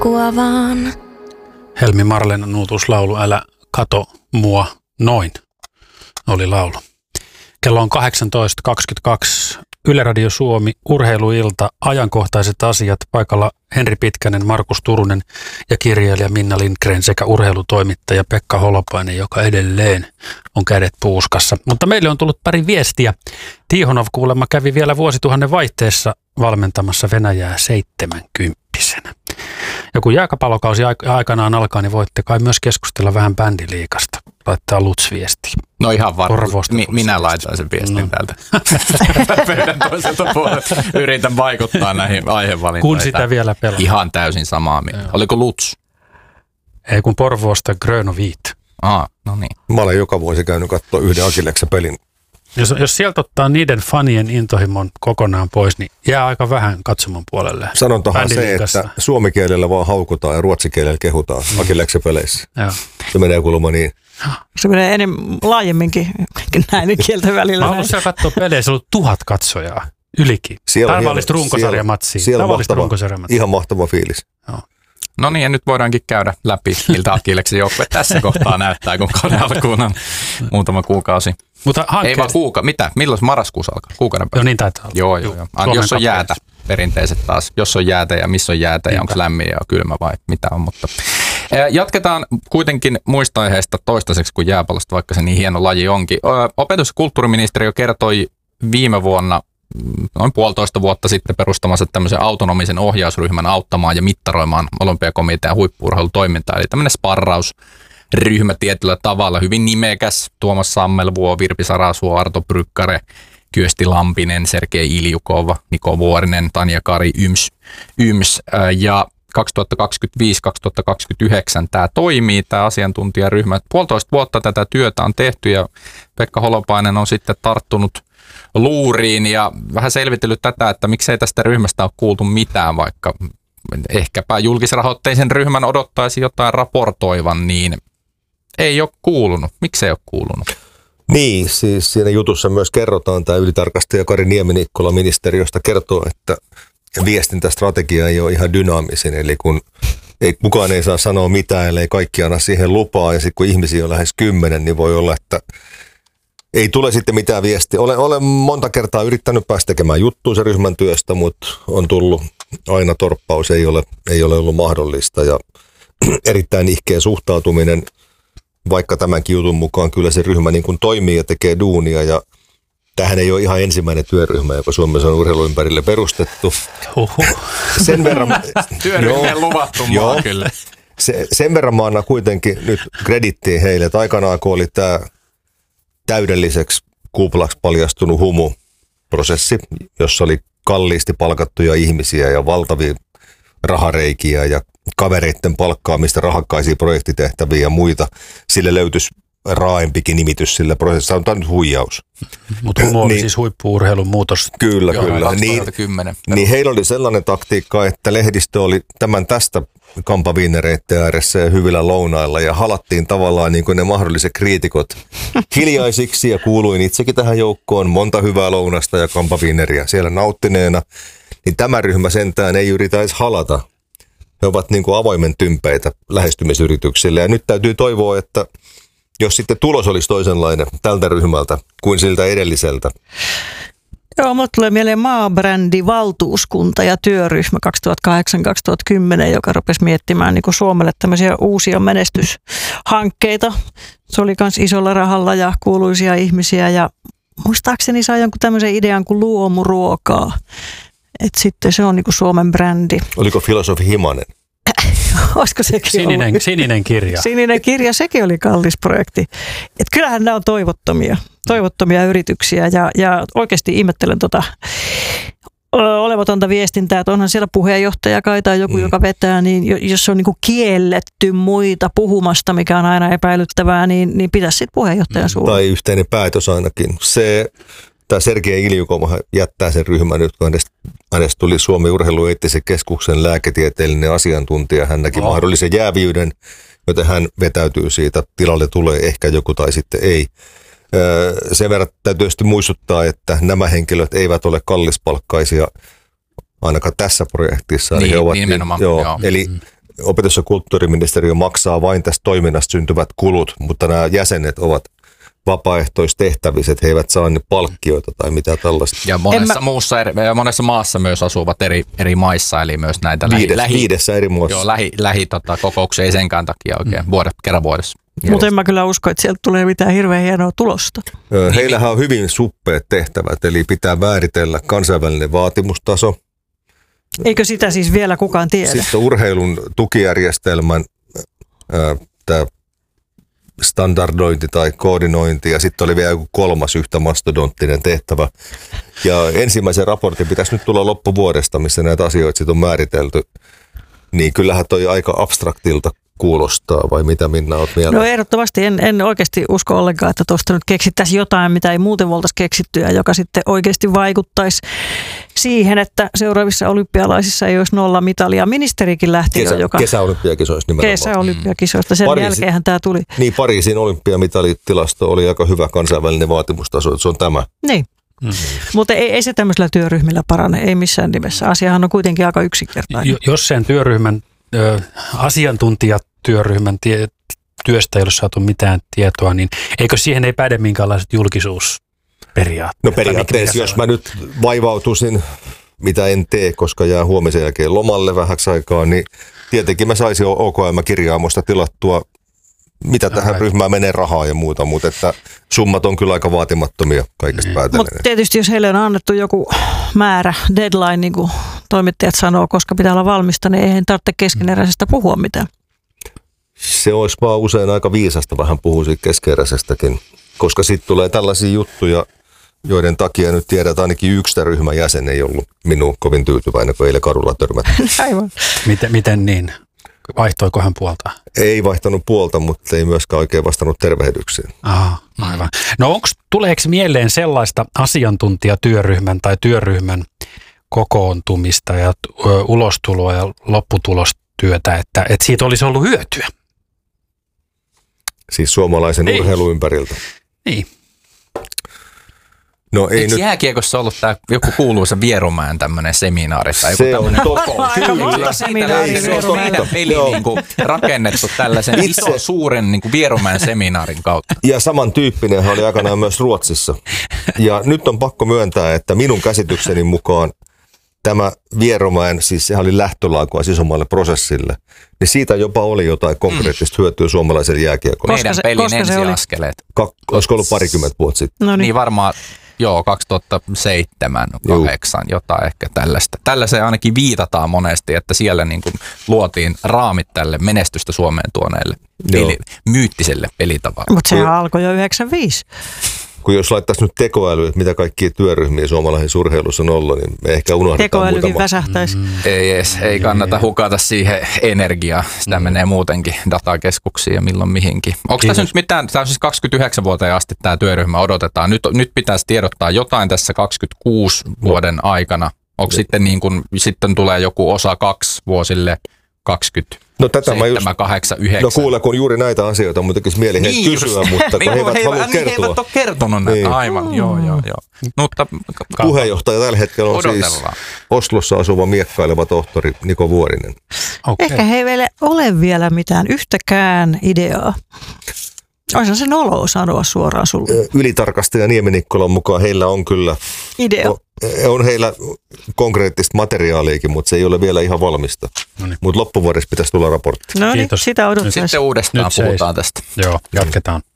Ikkua vaan. Helmi Marlenan uutuuslaulu Älä kato mua noin oli laulu. Kello on 18.22. Yle Radio Suomi, urheiluilta, ajankohtaiset asiat, paikalla Henri Pitkänen, Markus Turunen ja kirjailija Minna Lindgren sekä urheilutoimittaja Pekka Holopainen, joka edelleen on kädet puuskassa. Mutta meille on tullut pari viestiä. Tihonov kuulemma kävi vielä vuosituhannen vaihteessa valmentamassa Venäjää 70-vuotiaana. Ja kun jääkapallokausi aikanaan alkaa, niin voitte kai myös keskustella vähän bändiliigasta. Laittaa Lutz-viestiä. No ihan varmasti. Minä laitan sen viestin täältä. Pöydän toiselta puolelta. Yritän vaikuttaa näihin aihevalintoihin. Kun sitä vielä pelaa. Ihan täysin samaa mieltä. Oliko Lutz? Ei kun Porvoosta Grön Viit. No niin. Mä olen joka vuosi käynyt katsoa yhden Akilleksen pelin. Jos sieltä ottaa niiden fanien intohimon kokonaan pois, niin jää aika vähän katsomon puolelle. Sanontahan se, että suomikielellä vaan haukutaan ja ruotsikielellä kehutaan Akilleksen peleissä. Joo. Se menee kuulemma niin. Se menee laajemminkin näiden kielten välillä. Mä oon ollut siellä katsoa pelejä, se on ollut 1000 katsojaa ylikin. Tavallista runkosarjamatsia. Siellä on ihan mahtava fiilis. Joo. No niin, ja nyt voidaankin käydä läpi, miltä Akilleksen joukkue tässä kohtaa näyttää, kun kauden alkuun on muutama kuukausi. Mutta ei vaan mitä? Milloin marraskuussa alkaa? Kuukauden päivä? Joo, niin taitaa olla. Joo. Jos on jäätä, perinteiset taas. Jos on jäätä ja missä on jäätä ja onko lämmin ja kylmä vai mitä on. Mutta jatketaan kuitenkin muista aiheista toistaiseksi kuin jääpallosta, vaikka se niin hieno laji onkin. Opetus- ja kulttuuriministeriö kertoi viime vuonna, noin 1,5 vuotta sitten perustamassa tämmöisen autonomisen ohjausryhmän auttamaan ja mittaroimaan olympiakomitean huippu-urheilutoimintaa. Eli tämmöinen sparrausryhmä tietyllä tavalla, hyvin nimekäs. Tuomas Sammelvuo, Virpi Sarasuo, Arto Brykkare, Kyösti Lampinen, Sergei Iljukov, Niko Vuorinen, Tanja Kari, Yms. Ja 2025-2029 tämä toimii, tämä asiantuntijaryhmä. 1,5 vuotta tätä työtä on tehty ja Pekka Holopainen on sitten tarttunut luuriin ja vähän selvitellyt tätä, että miksei tästä ryhmästä ole kuultu mitään, vaikka ehkäpä julkisrahoitteisen ryhmän odottaisi jotain raportoivan, niin ei ole kuulunut. Miksei ole kuulunut? Niin, siis siinä jutussa myös kerrotaan, tämä ylitarkastaja Kari Niemi-Nikkola ministeriöstä kertoo, että viestintästrategia ei ole ihan dynaamisin, eli kun kukaan ei saa sanoa mitään, ellei kaikki anna siihen lupaa, ja sitten kun ihmisiä on lähes 10, niin voi olla, että ei tule sitten mitään viestiä. Olen monta kertaa yrittänyt päästä tekemään juttua sen ryhmän työstä, mutta on tullut aina torppaus, ei ole ollut mahdollista, ja erittäin ihkeä suhtautuminen, vaikka tämänkin jutun mukaan kyllä se ryhmä niin kuin toimii ja tekee duunia, ja tämähän ei ole ihan ensimmäinen työryhmä, joka Suomessa on urheilun ympärille perustettu. Sen verran työryhmien luvattu maa kyllä. Sen verran mä annan kuitenkin nyt kredittiin heille, että aikanaan kun oli tämä täydelliseksi kuplaksi paljastunut humuprosessi, jossa oli kalliisti palkattuja ihmisiä ja valtavia rahareikiä ja kavereiden palkkaamista rahakkaisiin projektitehtäviä ja muita. Sille löytyisi raaempikin nimitys sillä prosessissa. Sanotaan nyt huijaus. Mutta humo oli siis huippu-urheilun muutos. Kyllä. 2010. Niin heillä oli sellainen taktiikka, että lehdistö oli tämän tästä kampaviinereiden ääressä ja hyvillä lounailla ja halattiin tavallaan niin kuin ne mahdolliset kriitikot hiljaisiksi ja kuuluin itsekin tähän joukkoon monta hyvää lounasta ja kampaviineriä siellä nauttineena. Niin tämä ryhmä sentään ei yritä edes halata. He ovat niin kuin avoimen tympeitä lähestymisyrityksille ja nyt täytyy toivoa, että jos sitten tulos olisi toisenlainen tältä ryhmältä kuin siltä edelliseltä. Joo, mulle tulee mieleen maabrändivaltuuskunta ja työryhmä 2008-2010, joka rupesi miettimään niin kuin Suomelle tämmöisiä uusia menestyshankkeita. Se oli myös isolla rahalla ja kuuluisia ihmisiä ja muistaakseni sai jonkun tämmöisen idean kuin luomuruokaa. Että sitten se on niin kuin Suomen brändi. Oliko filosofi Himanen? Olisiko sekin Sininen kirja. Sininen kirja, sekin oli kallis projekti. Et kyllähän nämä on toivottomia yrityksiä ja oikeasti ihmettelen olematonta viestintää, että onhan siellä puheenjohtaja kai tai joku, joka vetää, niin jos se on niin kuin kielletty muita puhumasta, mikä on aina epäilyttävää, niin pitäisi sitten puheenjohtajan suulla. Tai yhteinen päätös ainakin. Tämä Sergei Iljukov jättää sen ryhmän nyt, kun hänestä tuli Suomen urheilueettisen keskuksen lääketieteellinen asiantuntija. Hän näki mahdollisen jääviyden, joten hän vetäytyy siitä. Tilalle tulee ehkä joku tai sitten ei. Sen verran täytyy tietysti muistuttaa, että nämä henkilöt eivät ole kallispalkkaisia ainakaan tässä projektissa. Niin, nimenomaan. Eli opetus- ja kulttuuriministeriö maksaa vain tästä toiminnasta syntyvät kulut, mutta nämä jäsenet ovat vapaaehtoistehtävissä, he eivät saa palkkioita tai mitä tällaista. Ja monessa maassa myös asuvat eri maissa, eli myös näitä viidessä eri muassa. Joo, kokouksia ei senkään takia oikein kerran vuodessa. Mutta en mä kyllä usko, että sieltä tulee mitään hirveän hienoa tulosta. Heillähän on hyvin suppeat tehtävät, eli pitää määritellä kansainvälinen vaatimustaso. Eikö sitä siis vielä kukaan tiedä? Sitten urheilun tukijärjestelmän tämä standardointi tai koordinointi, ja sitten oli vielä joku kolmas yhtä mastodonttinen tehtävä. Ja ensimmäisen raportin pitäisi nyt tulla loppuvuodesta, missä näitä asioita sitten on määritelty. Niin kyllähän toi aika abstraktilta kuulostaa, vai mitä Minna olet mieltä? No ehdottomasti en oikeasti usko ollenkaan, että tuosta nyt keksittäisiin jotain, mitä ei muuten voltaisi keksittyä, joka sitten oikeasti vaikuttaisi siihen, että seuraavissa olympialaisissa ei olisi 0 mitalia. Ministerikin lähti kesäolympiakisoista nimenomaan. Kesäolympiakisoista, sen jälkeenhän tämä tuli. Niin, Pariisin olympiamitalitilasto oli aika hyvä kansainvälinen vaatimustaso, että se on tämä. Niin. Mutta ei se tämmöisellä työryhmillä parane, ei missään nimessä. Asiahan on kuitenkin aika yksinkertainen. Jos sen työryhmän asiantuntijatyöryhmän työstä ei ole saatu mitään tietoa, niin eikö siihen ei päde minkäänlaiset julkisuusperiaatteet? No periaatteessa, jos mä nyt vaivautuisin, mitä en tee, koska jää huomisen jälkeen lomalle vähäksi aikaa, niin tietenkin mä saisin OKM-kirjaamosta tilattua, mitä tähän ryhmään menee rahaa ja muuta, mutta että summat on kyllä aika vaatimattomia kaikesta päätellen. Mutta tietysti jos heille on annettu joku määrä, deadline, niin kuin toimittajat sanoo, koska pitää olla valmista, niin eihän tarvitse keskeneräisestä puhua mitään. Se olisi vaan usein aika viisasta vähän puhua siitä keskeneräisestäkin, koska sitten tulee tällaisia juttuja, joiden takia nyt tiedät, että ainakin yksi ryhmän jäsen ei ollut minuun kovin tyytyväinen, kun eilen kadulla törmättiin. Aivan. Miten niin? Vaihtoiko hän puolta? Ei vaihtanut puolta, mutta ei myöskään oikein vastannut tervehdyksiin. Aivan. No tuleeko mieleen sellaista asiantuntijatyöryhmän tai työryhmän kokoontumista ja ulostuloa ja lopputulostyötä, että siitä olisi ollut hyötyä? Siis suomalaisen urheilun ympäriltä. Niin. No ei nyt jääkiekossa ollut tämä joku kuuluisa Vierumäen tämmöinen seminaari tai joku tämmöinen kokous? Kyllä. Se on meidän peli rakennettu tällaisen suuren Vierumäen seminaarin kautta. Ja samantyyppinenhän oli aikanaan myös Ruotsissa. Ja nyt on pakko myöntää, että minun käsitykseni mukaan tämä Vierumäen, siis sehän oli lähtölaukua isommalle prosessille, niin siitä jopa oli jotain konkreettista hyötyä suomalaiselle jääkiekolle. Meidän pelin ensiaskeleet. Olisiko ollut 20 vuotta sitten? No niin varmaan. Joo, 2007, 2008, jotain ehkä tällaista. Tällaiseen ainakin viitataan monesti, että siellä niin kuin luotiin raamit tälle menestystä Suomeen tuoneelle myyttiselle pelitavalle. Mutta sehän alkoi jo 95. Kun jos laittaisi nyt tekoäly, että mitä kaikkia työryhmiä suomalaisessa urheilussa on ollut, niin me ehkä unohdetaan muutama. Tekoälykin väsähtäisi. Ei kannata hukata siihen energiaa. Sitä menee muutenkin datakeskuksiin ja milloin mihinkin. Onko tässä nyt mitään, tämä on siis 29 vuoteen asti tämä työryhmä odotetaan. Nyt pitäisi tiedottaa jotain tässä 26 vuoden aikana. Onko sitten niin kuin, sitten tulee joku osa 2 vuosille 20? No tätä 7, 8, 9. No kuule, kun juuri näitä asioita mun tekisi mieli kysyä, mutta kun he eivät halua kertoa. He eivät ole kertonut näitä, aivan, joo. Mutta puheenjohtaja tällä hetkellä on siis Oslossa asuva miekkaileva tohtori Niko Vuorinen. Okay. Ehkä he ei ole vielä mitään yhtäkään ideaa. Olisi se noloa sanoa suoraan sulle. Ylitarkastaja Niemi-Nikkolan mukaan heillä on kyllä idea. On heillä konkreettista materiaaliakin, mutta se ei ole vielä ihan valmista. Mutta loppuvuodessa pitäisi tulla raportti. No niin, sitä odottaisi. Sitten uudestaan puhutaan tästä. Joo, jatketaan.